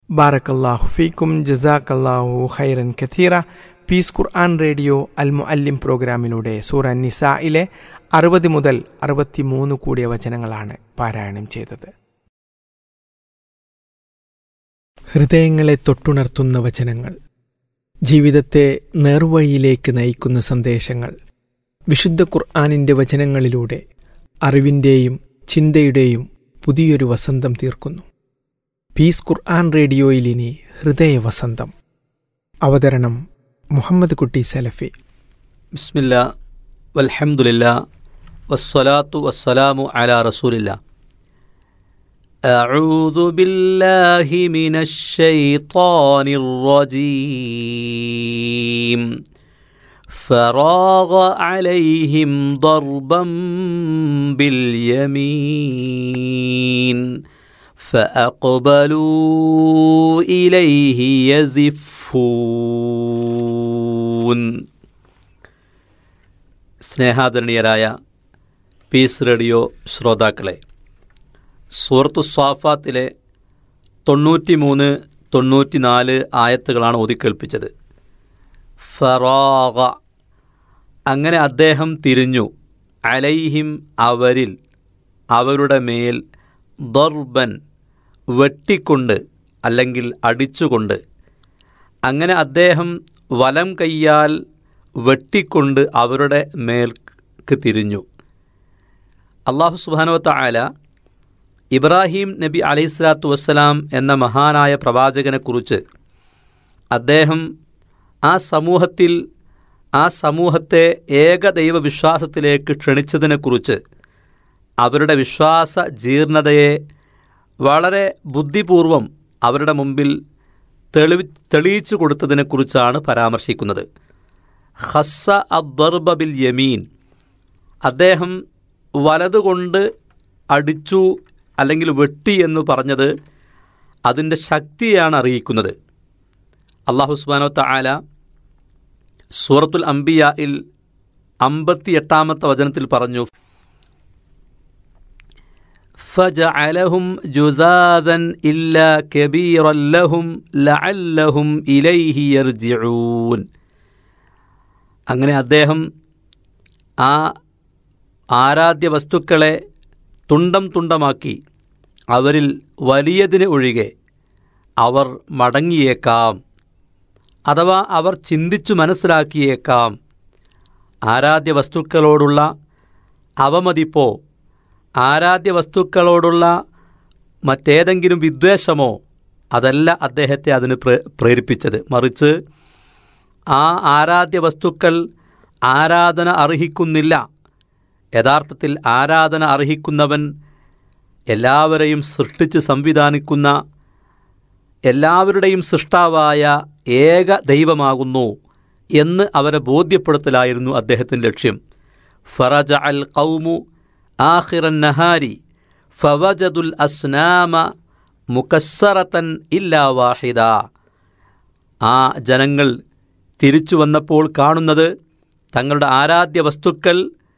ബാറക്കല്ലാഹു ഫീക്കും ജസാക്കല്ലാഹു ഖൈറൻ കഥീറ. പീസ് ഖുർആൻ റേഡിയോ അൽ മുഅല്ലിം പ്രോഗ്രാമിലൂടെ സൂറ നിസായിലെ 60 മുതൽ 63 കൂടിയ വചനങ്ങളാണ് പാരായണം ചെയ്തത്. ഹൃദയങ്ങളെ തൊട്ടുണർത്തുന്ന വചനങ്ങൾ, ജീവിതത്തെ നേർവഴിയിലേക്ക് നയിക്കുന്ന സന്ദേശങ്ങൾ, വിശുദ്ധ ഖുർആനിൻ്റെ വചനങ്ങളിലൂടെ അറിവിൻ്റെയും ചിന്തയുടെയും പുതിയൊരു വസന്തം തീർക്കുന്നു. പീസ് ഖുർആൻ റേഡിയോയിൽ ഇനി ഹൃദയവസന്തം. അവതരണം മുഹമ്മദ് കുട്ടി സലഫി. ബിസ്മില്ലാ വൽഹംദുലില്ലാ വസ്സലാത്തു വസ്സലാമു അലാ റസൂലില്ലാ. അഊദു ബില്ലാഹി മിനശ് ശൈത്വാനിർ റജീം. ഫറാഗ അലൈഹിം ദർബൻ ബിൽ യമീൻ فأقبلوا إليه يزفون. സ്നേഹാദരണീയരായ പീസ് റേഡിയോ ശ്രോതാക്കളെ, സൂറത്തു സ്വാഫാത്തിലെ 93, 94 ആയത്തുകളാണ് ഓതിക്കേൾപ്പിച്ചത്. ഫറാഗ, അങ്ങനെ അദ്ദേഹം തിരിഞ്ഞു, അലൈഹിം അവരിൽ, അവരുടെ മേൽ, ദർബൻ വെട്ടിക്കൊണ്ട് അല്ലെങ്കിൽ അടിച്ചുകൊണ്ട്. അങ്ങനെ അദ്ദേഹം വലം കൈയാൽ വെട്ടിക്കൊണ്ട് അവരുടെ മേൽക്ക് തിരിഞ്ഞു. അല്ലാഹു സുബ്ഹാനഹു വ തആല ഇബ്രാഹിം നബി അലൈഹിസ്സലാത്തു വസ്സലാം എന്ന മഹാനായ പ്രവാചകനെക്കുറിച്ച് അദ്ദേഹം ആ സമൂഹത്തെ ഏകദൈവ വിശ്വാസത്തിലേക്ക് ക്ഷണിച്ചതിനെക്കുറിച്ച്, അവരുടെ വിശ്വാസ ജീർണതയെ വളരെ ബുദ്ധിപൂർവം അവരുടെ മുമ്പിൽ തെളിയിച്ചു കൊടുത്തതിനെക്കുറിച്ചാണ് പരാമർശിക്കുന്നത്. ഖസ്സ അദ്ദർബ ബിൽ യമീൻ, അദ്ദേഹം വലതുകൊണ്ട് അടിച്ചു അല്ലെങ്കിൽ വെട്ടി എന്ന് പറഞ്ഞത് അതിൻ്റെ ശക്തിയാണ് അറിയിക്കുന്നത്. അല്ലാഹു സുബ്ഹാനഹു വ തആല സൂറത്തുൽ അംബിയായിൽ 58-ാമത്തെ വചനത്തിൽ പറഞ്ഞു, فجعلهم جذاذا إلا كبيرا لهم لعلهم إليه يرجعون. അങ്ങനെ അദ്ദേഹം ആ ആരാധ്യ വസ്തുക്കളെ തുണ്ടം തുണ്ടമാക്കി അവരിൽ വലിയതിന് ഒഴികെ അവർ മടങ്ങിയേക്കാം, അഥവാ അവർ ചിന്തിച്ചു മനസ്സിലാക്കിയേക്കാം. ആരാധ്യ വസ്തുക്കളോടുള്ള അവമതിപ്പോ ആരാധ്യ വസ്തുക്കളോടുള്ള മറ്റേതെങ്കിലും വിദ്വേഷമോ അതല്ല അദ്ദേഹത്തെ അതിന് പ്രേരിപ്പിച്ചത്. മറിച്ച് ആ ആരാധ്യ വസ്തുക്കൾ ആരാധന അർഹിക്കുന്നില്ല. യഥാർത്ഥത്തിൽ ആരാധന അർഹിക്കുന്നവൻ എല്ലാവരെയും സൃഷ്ടിച്ച് സംവിധാനിക്കുന്ന, എല്ലാവരുടെയും സൃഷ്ടാവായ ഏക ദൈവമാകുന്നു എന്ന് അവരെ ബോധ്യപ്പെടുത്തലായിരുന്നു അദ്ദേഹത്തിൻ്റെ ലക്ഷ്യം. ഫറജ അൽ ഖൗമു ആഖിറൻ നഹാരി ഫവജദുൽ അസ്നാമ മുകസ്സറതൻ ഇല്ലാ വാഹിദ. ആ ജനങ്ങൾ തിരിച്ചു വന്നപ്പോൾ കാണുന്നത് തങ്ങളുടെ ആരാധ്യ വസ്തുക്കൾ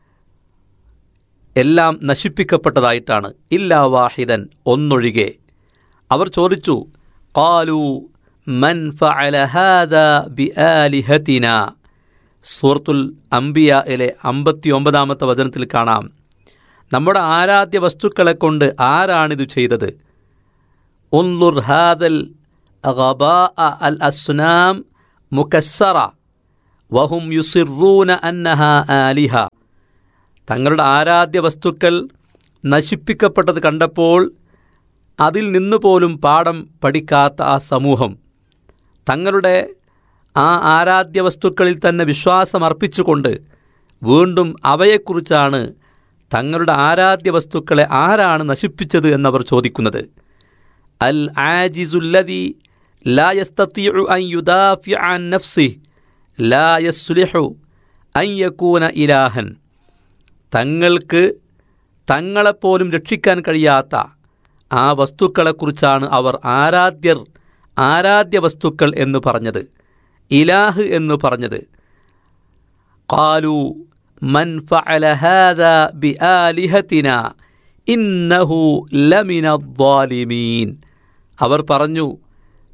എല്ലാം നശിപ്പിക്കപ്പെട്ടതായിട്ടാണ്. ഇല്ലാ വാഹിദൻ, ഒന്നൊഴികെ. അവർ ചോദിച്ചു, ഖാലു മൻ ഫഅല ഹാദാ ബിആലിഹതിനാ. സൂറത്തുൽ അംബിയായിലെ 59-ാമത്തെ വചനത്തിൽ കാണാം, നമ്മുടെ ആരാധ്യ വസ്തുക്കളെ കൊണ്ട് ആരാണിത് ചെയ്തത്? ഉൻളുർ ഹാദൽ ഗബാഅ അൽ അസ്നാം മുകസ്സറ വഹും യുസിറൂന അന്നഹാ ആലിഹ. തങ്ങളുടെ ആരാധ്യ വസ്തുക്കൾ നശിപ്പിക്കപ്പെട്ടത് കണ്ടപ്പോൾ അതിൽ നിന്നുപോലും പാഠം പഠിക്കാത്ത ആ സമൂഹം തങ്ങളുടെ ആ ആരാധ്യ വസ്തുക്കളിൽ തന്നെ വിശ്വാസമർപ്പിച്ചുകൊണ്ട് വീണ്ടും അവയെക്കുറിച്ചാണ്, തങ്ങളുടെ ആരാധ്യ വസ്തുക്കളെ ആരാണ് നശിപ്പിച്ചത് എന്നവർ ചോദിക്കുന്നത്. അൽ ആജിസുല്ലദി ലാ യസ്തതിഉ അൻ യുദാഫിഅ അൻ നഫ്സിഹി ലാ യസ്ലിഹു അൻ യകൂന ഇലാഹൻ. തങ്ങൾക്ക് തങ്ങളെപ്പോലും രക്ഷിക്കാൻ കഴിയാത്ത ആ വസ്തുക്കളെക്കുറിച്ചാണ് അവർ ആരാധ്യ വസ്തുക്കൾ എന്ന് പറഞ്ഞത്, ഇലാഹ് എന്ന് പറഞ്ഞത്. ഖാലു മൻ ഫഅല ഹാദാ ബിആലിഹതിനാ ഇന്നഹു ലമിനദ്ദാലിമീൻ. അവർ പറഞ്ഞു,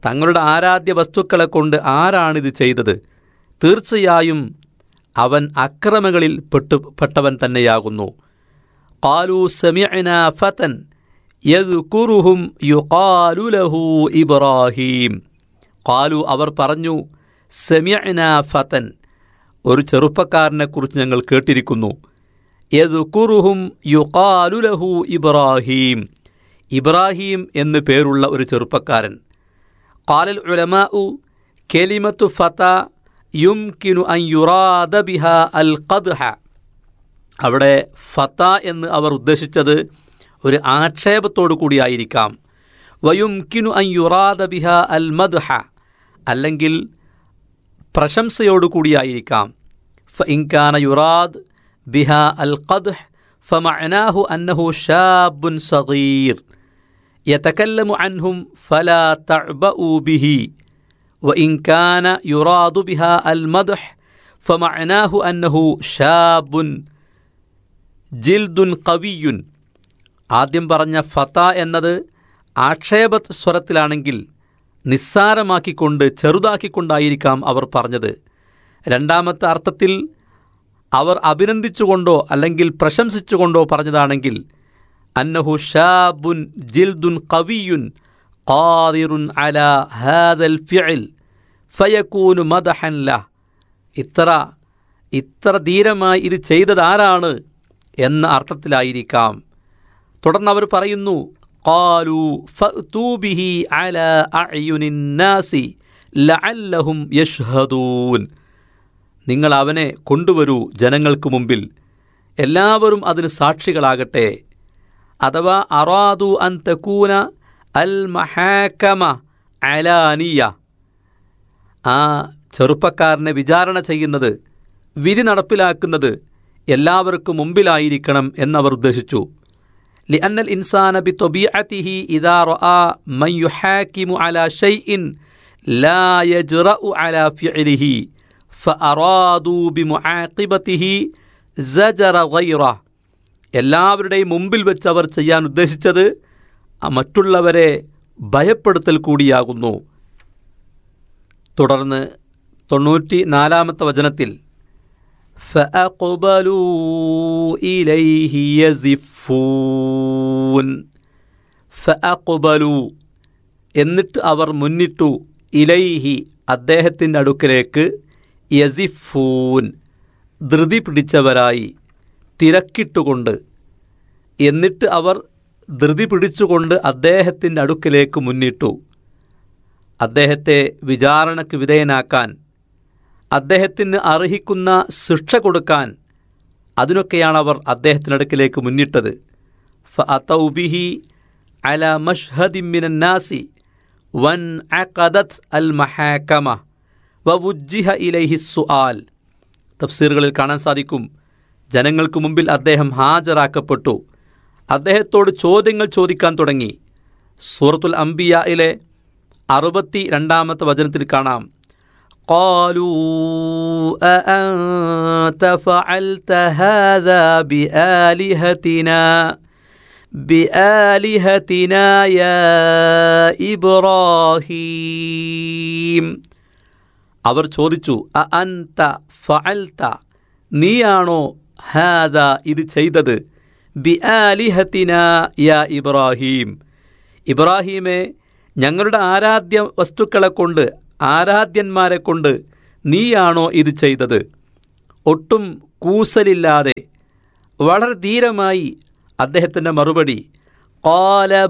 തങ്ങളുടെ ആരാധ്യ വസ്തുക്കളെ കൊണ്ട് ആരാണിത് ചെയ്തത്? തീർച്ചയായും അവൻ അക്രമങ്ങളിൽ പെട്ടവൻ തന്നെയാകുന്നു. ഖാലൂ സമിഅനാ ഫതൻ യദ്കുറുഹും യുഖാലു ലഹു ഇബ്രാഹീം. ഖാലു അവർ പറഞ്ഞു, സമിഅനാ ഫതൻ, ഒരു ചെറുപ്പക്കാരനെക്കുറിച്ച് ഞങ്ങൾ കേട്ടിരിക്കുന്നു. യദ്കുറുഹും യുഖാലു ലഹു ഇബ്രാഹീം, ഇബ്രാഹീം എന്നു പേരുള്ള ഒരു ചെറുപ്പക്കാരൻ. ഖാലൽ ഉലമാഉ കലിമത്തു ഫത യുംകിനു അൻ യുറാദ ബിഹാ അൽ ഖദ്ഹ. അവിടെ ഫത എന്ന് അവർ ഉദ്ദേശിച്ചത് ഒരു ആക്ഷേപത്തോടു കൂടിയായിരിക്കാം. വയുംകിനു അൻ യുറാദ ബിഹാ അൽ മദ്ഹ, അല്ലെങ്കിൽ പ്രശംസയോടു കൂടിയായിരിക്കാം. ഫഇൻ കാന യുറാദ് ബിഹാ അൽ ഖദ്ഹ് ഫമഅനാഹു അന്നഹു ശാബുൻ സഗീർ യതകല്ലമു അൻഹും ഫലാ തഅബഉ ബിഹി. വഇൻ കാന യുറാദു ബിഹാ അൽ മദ്ഹ് ഫമഅനാഹു അന്നഹു ശാബുൻ ജിൽദുൻ ഖവിയ്യുൻ. ആദ്യം പറഞ്ഞ ഫത എന്നത് ആക്ഷേപ സ്വരത്തിലാണെങ്കിൽ നിസ്സാരമാക്കിക്കൊണ്ട് ചെറുതാക്കിക്കൊണ്ടായിരിക്കാം അവർ പറഞ്ഞത്. രണ്ടാമത്തെ അർത്ഥത്തിൽ അവർ അഭിനന്ദിച്ചുകൊണ്ടോ അല്ലെങ്കിൽ പ്രശംസിച്ചുകൊണ്ടോ പറഞ്ഞതാണെങ്കിൽ അന്നഹു ഷാബുൻ ജിൽദുൻ ഖവിയ്യുൻ ഖാദിറുൻ അലാ ഹാദൽ ഫിഅൽ ഫയകൂനു മദഹൻ ലഹ്. ഇത്ര ധീരമായി ഇത് ചെയ്തതാരാണ് എന്ന അർത്ഥത്തിലായിരിക്കാം. തുടർന്ന് അവർ പറയുന്നു, ഖാലൂ ഫഅ്തൂ ബിഹി അലാ അഅ്യുനിൻ നാസി ലഅല്ലഹും യഷ്ഹദൂൻ. നിങ്ങൾ അവനെ കൊണ്ടുവരൂ ജനങ്ങൾക്ക് മുമ്പിൽ, എല്ലാവരും അതിന് സാക്ഷികളാകട്ടെ. അഥവാ അറാദു അൻ തകൂന അൽ മഹാകമ അലാനിയ, ആ ചെറുപ്പക്കാരനെ വിചാരണ ചെയ്യുന്നത്, വിധി നടപ്പിലാക്കുന്നത് എല്ലാവർക്കും മുമ്പിലായിരിക്കണം എന്നവർ ഉദ്ദേശിച്ചു. ലിഅന്നൽ ഇൻസാന ബിത്വബീഅതിഹി ഇദാ റആ മൻ യുഹാകിമു അലാ ഷൈഇൻ ലാ യജ്റഉ അലാ ഫിഅലിഹി ഫഅറാദു ബിമുആഖിബതിഹി സജറ ഗൈറ. എല്ലാവരുടെയും മുമ്പിൽ വെച്ച് അവർ ചെയ്യാൻ ഉദ്ദേശിച്ചത് മറ്റുള്ളവരെ ഭയപ്പെടുത്തൽ കൂടിയാകുന്നു. തുടർന്ന് 94-ാമത്തെ വചനത്തിൽ ഫഅഖ്ബലൂ ഇലൈഹി യസിഫൂൻ. ഫഅഖ്ബലൂ, എന്നിട്ട് അവർ മുന്നിട്ടു, ഇലൈഹി, അദ്ദേഹത്തിൻ്റെ അടുക്കലേക്ക്, യസിഫൂൻ, ധൃതി പിടിച്ചവരായി, തിരക്കിട്ടുകൊണ്ട്. എന്നിട്ട് അവർ ധൃതി പിടിച്ചുകൊണ്ട് അദ്ദേഹത്തിൻ്റെ അടുക്കലേക്ക് മുന്നിട്ടു. അദ്ദേഹത്തെ വിചാരണയ്ക്ക് വിധേയനാക്കാൻ, അദ്ദേഹത്തിന് അർഹിക്കുന്ന ശിക്ഷ കൊടുക്കാൻ, അതിനൊക്കെയാണ് അവർ അദ്ദേഹത്തിനടുക്കിലേക്ക് മുന്നിട്ടത്. ഫഅതൗ ബിഹി അലാ മഷ്ഹദിൻ മിനൻ നാസി വൻ അഖദത് അൽ മഹാകമ വവുജ്ജിഹ ഇലൈഹി സുആൽ. തഫ്സീറുകളിൽ കാണാൻ സാധിക്കും, ജനങ്ങൾക്ക് മുമ്പിൽ അദ്ദേഹം ഹാജരാക്കപ്പെട്ടു, അദ്ദേഹത്തോട് ചോദ്യങ്ങൾ ചോദിക്കാൻ തുടങ്ങി. സൂറത്തുൽ അംബിയായിലെ 62-ാമത്തെ വചനത്തിൽ കാണാം, ഖാലൂ അഅൻത ഫഅൽത ഹാദാ ബിആലിഹതിനാ യാ ഇബ്രാഹീം. അവർ ചോദിച്ചു, അഅൻത ഫഅൽത, നീയാണോ, ഹാദാ, ഇത് ചെയ്തത്, ബിആലിഹതിനാ യാ ഇബ്രാഹീം, ഇബ്രാഹീമെ, ഞങ്ങളുടെ ആരാധ്യ വസ്തുക്കളെ കൊണ്ട്, ആരാധ്യന്മാരെ കൊണ്ട് നീയാണോ ഇത് ചെയ്തത്? ഒട്ടും കൂസലില്ലാതെ വളരെ ധീരമായി അദ്ദേഹത്തിൻ്റെ മറുപടി, ഖാല